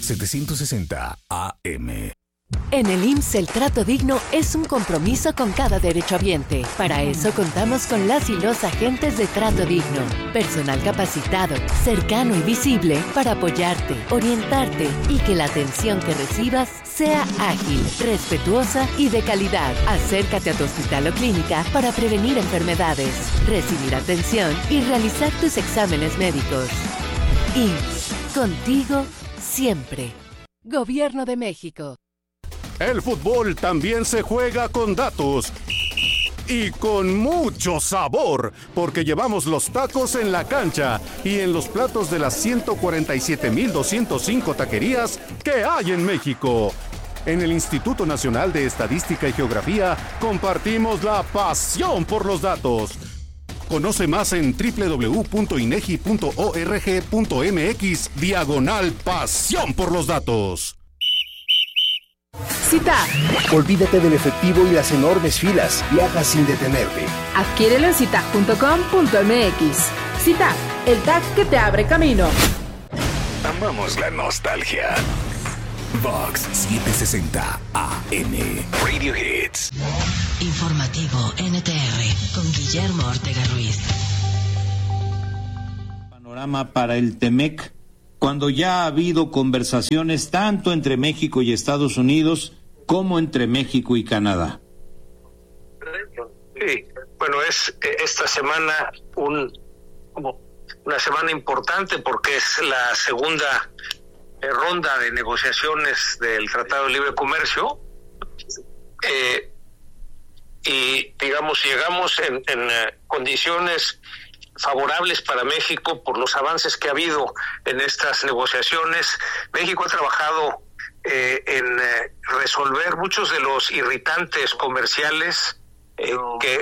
760 AM. En el IMSS el trato digno es un compromiso con cada derechohabiente. Para eso contamos con las y los agentes de trato digno. Personal capacitado, cercano y visible para apoyarte, orientarte y que la atención que recibas sea ágil, respetuosa y de calidad. Acércate a tu hospital o clínica para prevenir enfermedades, recibir atención y realizar tus exámenes médicos. IMSS, contigo siempre. Gobierno de México. El fútbol también se juega con datos y con mucho sabor, porque llevamos los tacos en la cancha y en los platos de las 147,205 taquerías que hay en México. En el Instituto Nacional de Estadística y Geografía compartimos la pasión por los datos. Conoce más en www.inegi.org.mx/pasión por los datos. CITAC. Olvídate del efectivo y las enormes filas. Viaja sin detenerte. Adquiérelo en citac.com.mx. CITAC, el TAC que te abre camino. Amamos la nostalgia. Vox 760 AM. Radio Hits. Informativo NTR con Guillermo Ortega Ruiz. Panorama para el TEMEC, cuando ya ha habido conversaciones tanto entre México y Estados Unidos como entre México y Canadá. Sí, bueno, es esta semana una semana importante porque es la segunda ronda de negociaciones del Tratado de Libre Comercio y digamos llegamos en condiciones favorables para México por los avances que ha habido en estas negociaciones. México ha trabajado en resolver muchos de los irritantes comerciales que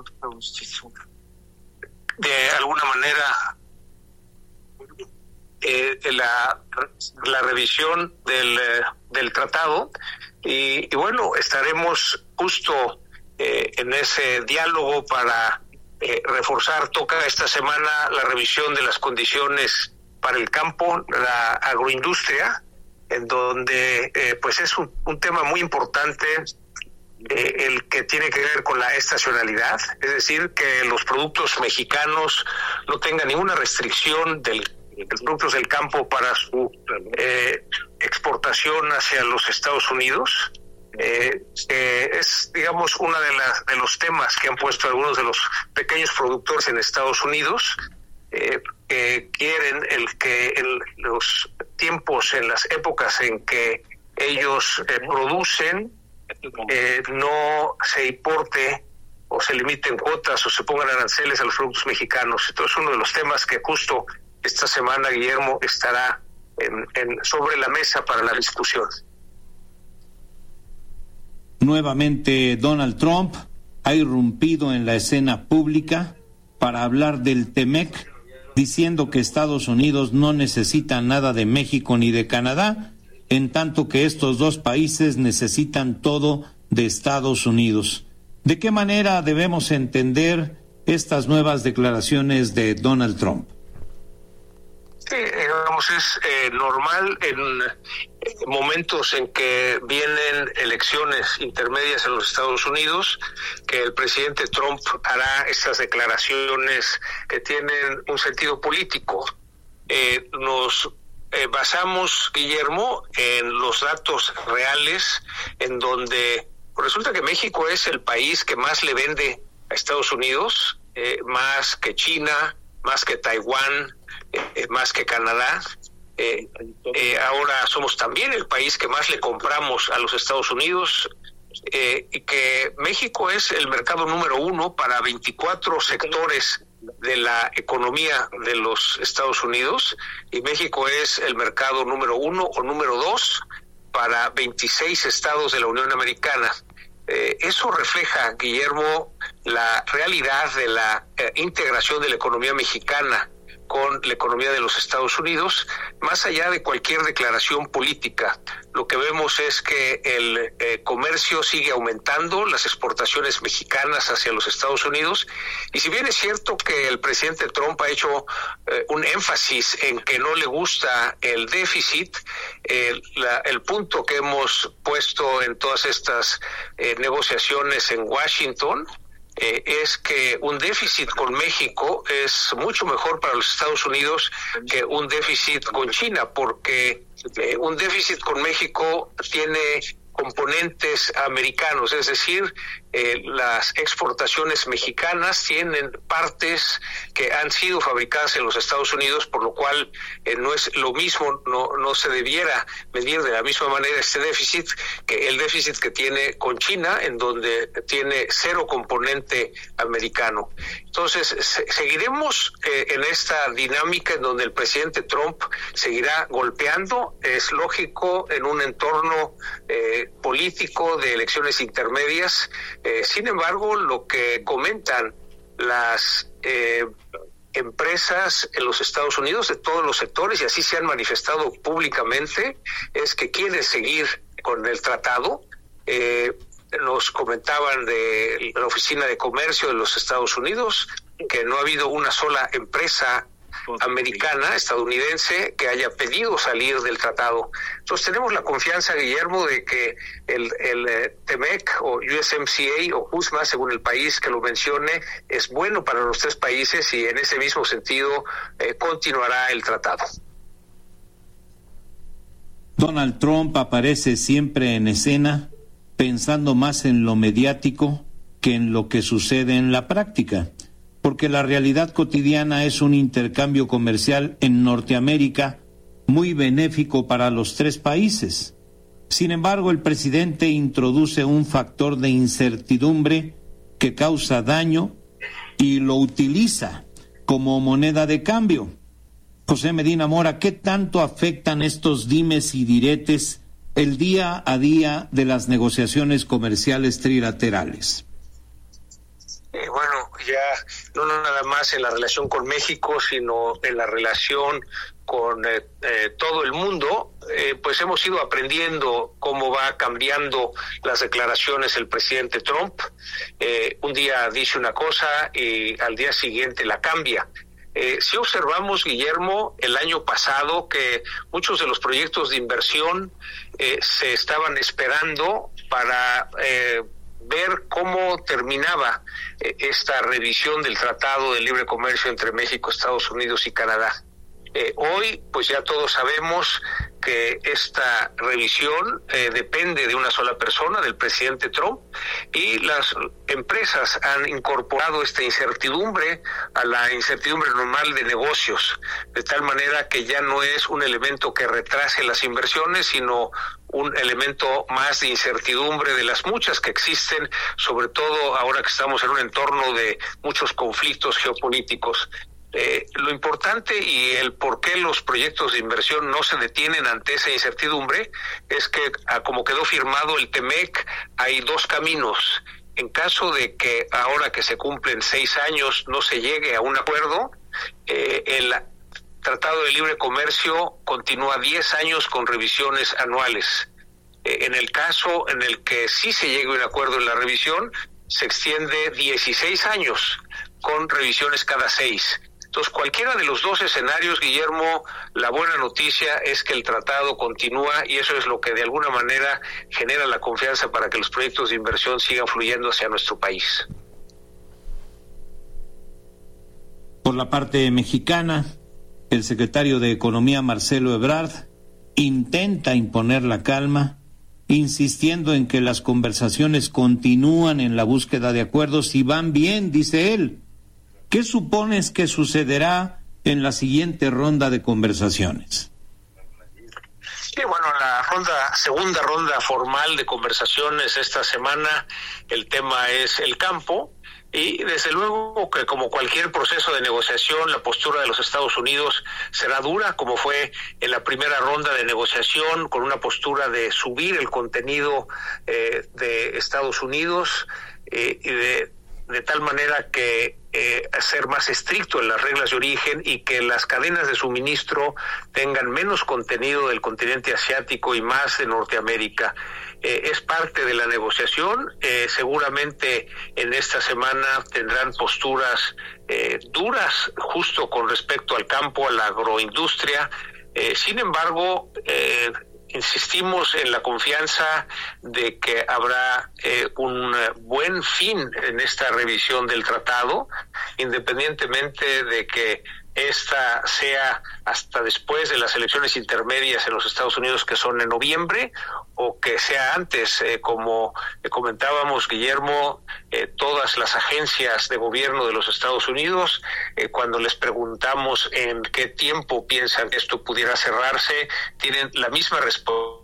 de alguna manera la revisión del tratado y bueno, estaremos justo en ese diálogo para toca esta semana la revisión de las condiciones para el campo, la agroindustria, en donde pues es un tema muy importante el que tiene que ver con la estacionalidad, es decir, que los productos mexicanos no tengan ninguna restricción de los productos del campo para su exportación hacia los Estados Unidos. Es, digamos, uno de los temas que han puesto algunos de los pequeños productores en Estados Unidos, que quieren que en los tiempos, en las épocas en que ellos producen, no se importe o se limiten cuotas o se pongan aranceles a los productos mexicanos. Entonces, uno de los temas que justo esta semana, Guillermo, estará sobre la mesa para la discusión. Nuevamente Donald Trump ha irrumpido en la escena pública para hablar del TEMEC, diciendo que Estados Unidos no necesita nada de México ni de Canadá, en tanto que estos dos países necesitan todo de Estados Unidos. ¿De qué manera debemos entender estas nuevas declaraciones de Donald Trump? Sí, digamos, es normal en momentos en que vienen elecciones intermedias en los Estados Unidos que el presidente Trump hará estas declaraciones que tienen un sentido político. Nos basamos, Guillermo, en los datos reales, en donde resulta que México es el país que más le vende a Estados Unidos, más que China, más que Taiwán, más que Canadá. Ahora somos también el país que más le compramos a los Estados Unidos, y que México es el mercado número 1 para 24 sectores de la economía de los Estados Unidos, y México es el mercado número 1 o número 2 para 26 estados de la Unión Americana. Eso refleja, Guillermo, la realidad de la integración de la economía mexicana con la economía de los Estados Unidos, más allá de cualquier declaración política. Lo que vemos es que el comercio sigue aumentando, las exportaciones mexicanas hacia los Estados Unidos, y si bien es cierto que el presidente Trump ha hecho un énfasis en que no le gusta el déficit, el punto que hemos puesto en todas estas negociaciones en Washington es que un déficit con México es mucho mejor para los Estados Unidos que un déficit con China, porque un déficit con México tiene componentes americanos, es decir, las exportaciones mexicanas tienen partes que han sido fabricadas en los Estados Unidos, por lo cual no es lo mismo, no se debiera medir de la misma manera este déficit que el déficit que tiene con China, en donde tiene cero componente americano. Entonces, seguiremos en esta dinámica en donde el presidente Trump seguirá golpeando. Es lógico en un entorno político de elecciones intermedias. Sin embargo, lo que comentan las empresas en los Estados Unidos de todos los sectores, y así se han manifestado públicamente, es que quieren seguir con el tratado. Nos comentaban de la Oficina de Comercio de los Estados Unidos que no ha habido una sola empresa americana, estadounidense, que haya pedido salir del tratado. Entonces tenemos la confianza, Guillermo, de que el TEMEC o USMCA o USMA, según el país que lo mencione, es bueno para los tres países y en ese mismo sentido continuará el tratado. Donald Trump aparece siempre en escena pensando más en lo mediático que en lo que sucede en la práctica, porque la realidad cotidiana es un intercambio comercial en Norteamérica muy benéfico para los tres países. Sin embargo, el presidente introduce un factor de incertidumbre que causa daño y lo utiliza como moneda de cambio. José Medina Mora, ¿qué tanto afectan estos dimes y diretes el día a día de las negociaciones comerciales trilaterales? Bueno, ya no nada más en la relación con México, sino en la relación con todo el mundo, pues hemos ido aprendiendo cómo va cambiando las declaraciones el presidente Trump. Un día dice una cosa y al día siguiente la cambia. Si observamos, Guillermo, el año pasado que muchos de los proyectos de inversión se estaban esperando para ver cómo terminaba esta revisión del Tratado de Libre Comercio entre México, Estados Unidos y Canadá. Hoy, pues ya todos sabemos que esta revisión depende de una sola persona, del presidente Trump, y las empresas han incorporado esta incertidumbre a la incertidumbre normal de negocios, de tal manera que ya no es un elemento que retrase las inversiones, sino un elemento más de incertidumbre de las muchas que existen, sobre todo ahora que estamos en un entorno de muchos conflictos geopolíticos. Lo importante y el por qué los proyectos de inversión no se detienen ante esa incertidumbre es que, como quedó firmado el TEMEC, hay dos caminos. En caso de que ahora que se cumplen 6 años no se llegue a un acuerdo, el Tratado de Libre Comercio continúa 10 años con revisiones anuales. En el caso en el que sí se llegue a un acuerdo en la revisión, se extiende 16 años con revisiones cada 6. Entonces, cualquiera de los dos escenarios, Guillermo, la buena noticia es que el tratado continúa y eso es lo que de alguna manera genera la confianza para que los proyectos de inversión sigan fluyendo hacia nuestro país. Por la parte mexicana, el secretario de Economía, Marcelo Ebrard, intenta imponer la calma, insistiendo en que las conversaciones continúan en la búsqueda de acuerdos y van bien, dice él. ¿Qué supones que sucederá en la siguiente ronda de conversaciones? Sí, bueno, la segunda ronda formal de conversaciones esta semana, el tema es el campo. Y desde luego que como cualquier proceso de negociación, la postura de los Estados Unidos será dura, como fue en la primera ronda de negociación, con una postura de subir el contenido de Estados Unidos y de tal manera que ser más estricto en las reglas de origen y que las cadenas de suministro tengan menos contenido del continente asiático y más de Norteamérica. Es parte de la negociación. Seguramente en esta semana tendrán posturas duras justo con respecto al campo, a la agroindustria. Sin embargo, insistimos en la confianza de que habrá un buen fin en esta revisión del tratado, independientemente de que esta sea hasta después de las elecciones intermedias en los Estados Unidos, que son en noviembre, o que sea antes. Como comentábamos, Guillermo, todas las agencias de gobierno de los Estados Unidos, cuando les preguntamos en qué tiempo piensan que esto pudiera cerrarse, tienen la misma respuesta,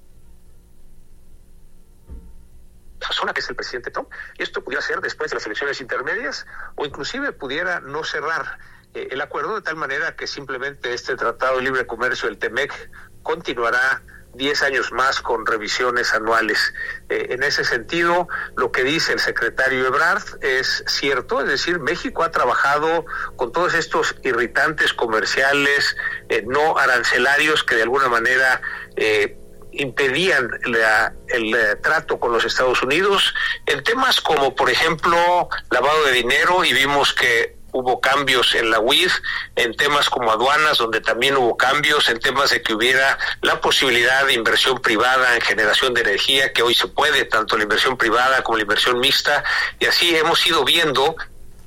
que es el presidente Trump. Esto pudiera ser después de las elecciones intermedias, o inclusive pudiera no cerrar el acuerdo, de tal manera que simplemente este Tratado de Libre Comercio, el TEMEC, continuará 10 años más con revisiones anuales. En ese sentido, lo que dice el secretario Ebrard es cierto, es decir, México ha trabajado con todos estos irritantes comerciales no arancelarios que de alguna manera impedían el trato con los Estados Unidos en temas como, por ejemplo, lavado de dinero, y vimos que hubo cambios en la UIF, en temas como aduanas, donde también hubo cambios, en temas de que hubiera la posibilidad de inversión privada en generación de energía, que hoy se puede, tanto la inversión privada como la inversión mixta, y así hemos ido viendo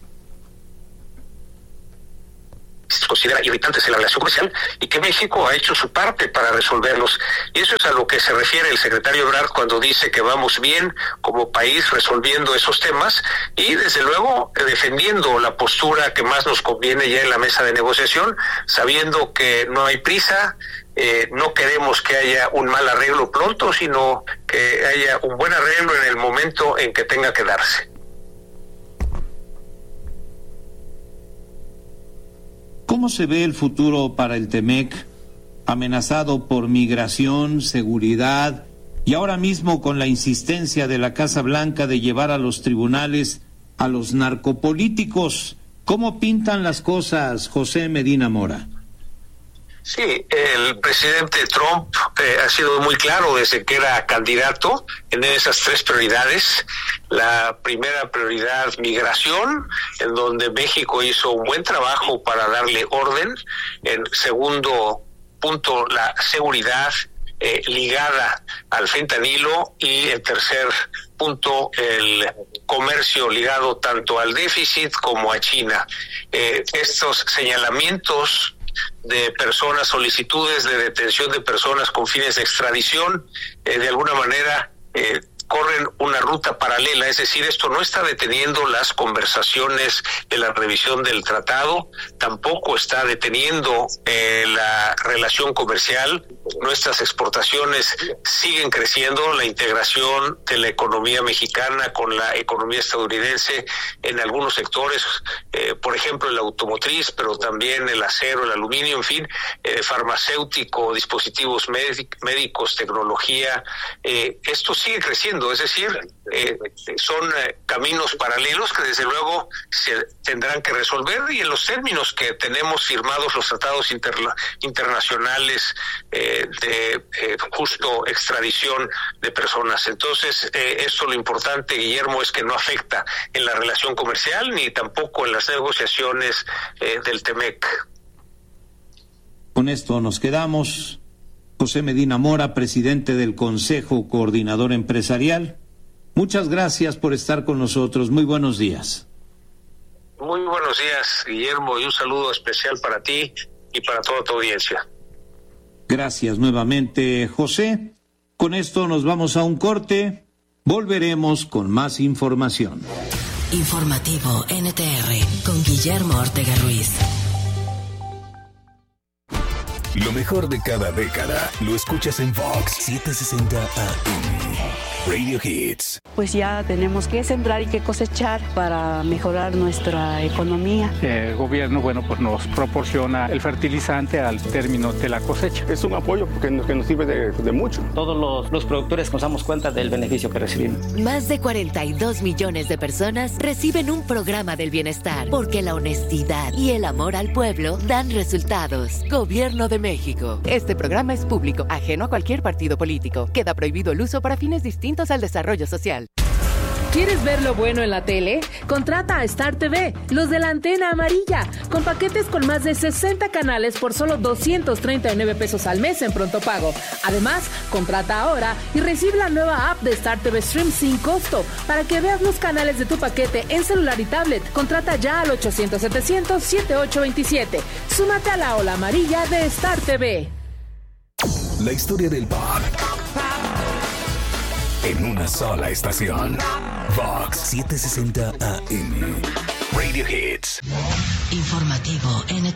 se considera irritantes en la relación comercial y que México ha hecho su parte para resolverlos. Y eso es a lo que se refiere el secretario Ebrard cuando dice que vamos bien como país resolviendo esos temas y desde luego defendiendo la postura que más nos conviene ya en la mesa de negociación, sabiendo que no hay prisa, no queremos que haya un mal arreglo pronto, sino que haya un buen arreglo en el momento en que tenga que darse. ¿Cómo se ve el futuro para el TEMEC, amenazado por migración, seguridad y ahora mismo con la insistencia de la Casa Blanca de llevar a los tribunales a los narcopolíticos? ¿Cómo pintan las cosas, José Medina Mora? Sí, el presidente Trump ha sido muy claro desde que era candidato en esas tres prioridades. La primera prioridad, migración, en donde México hizo un buen trabajo para darle orden. En segundo punto, la seguridad ligada al fentanilo, y en tercer punto, el comercio ligado tanto al déficit como a China. Estos señalamientos de personas, solicitudes de detención de personas con fines de extradición, de alguna manera corren una ruta paralela, es decir, esto no está deteniendo las conversaciones de la revisión del tratado, tampoco está deteniendo la relación comercial. Nuestras exportaciones siguen creciendo, la integración de la economía mexicana con la economía estadounidense en algunos sectores, por ejemplo el automotriz, pero también el acero, el aluminio, en fin, farmacéutico, dispositivos médicos, tecnología, esto sigue creciendo. Es decir, son caminos paralelos que desde luego se tendrán que resolver, y en los términos que tenemos firmados los tratados internacionales de justo extradición de personas. Entonces, esto lo importante, Guillermo, es que no afecta en la relación comercial ni tampoco en las negociaciones del TEMEC. Con esto nos quedamos. José Medina Mora, presidente del Consejo Coordinador Empresarial, muchas gracias por estar con nosotros. Muy buenos días. Muy buenos días, Guillermo, y un saludo especial para ti y para toda tu audiencia. Gracias nuevamente, José. Con esto nos vamos a un corte. Volveremos con más información. Informativo NTR con Guillermo Ortega Ruiz. Lo mejor de cada década lo escuchas en Vox 760 AM. Radio Hits. Pues ya tenemos que sembrar y que cosechar para mejorar nuestra economía. El gobierno, pues nos proporciona el fertilizante al término de la cosecha. Es un apoyo que nos sirve de mucho. Todos los productores nos damos cuenta del beneficio que recibimos. Más de 42 millones de personas reciben un programa del bienestar, porque la honestidad y el amor al pueblo dan resultados. Gobierno de México. Este programa es público, ajeno a cualquier partido político. Queda prohibido el uso para fines distintos al desarrollo social. ¿Quieres ver lo bueno en la tele? Contrata a Star TV, los de la antena amarilla, con paquetes con más de 60 canales por solo 239 pesos al mes en pronto pago. Además, contrata ahora y recibe la nueva app de Star TV Stream sin costo para que veas los canales de tu paquete en celular y tablet. Contrata ya al 800-700-7827. Súmate a la ola amarilla de Star TV. La historia del pop en una sola estación. Vox 760 AM. Radio Hits. Informativo NTR.